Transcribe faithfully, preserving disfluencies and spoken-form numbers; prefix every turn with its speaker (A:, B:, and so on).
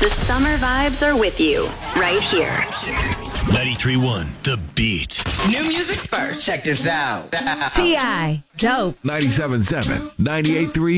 A: The summer vibes are with you right here.
B: ninety-three point one, The Beat.
C: New music first.
D: Check this out.
E: T I Dope.
F: ninety-seven point seven, ninety-eight point three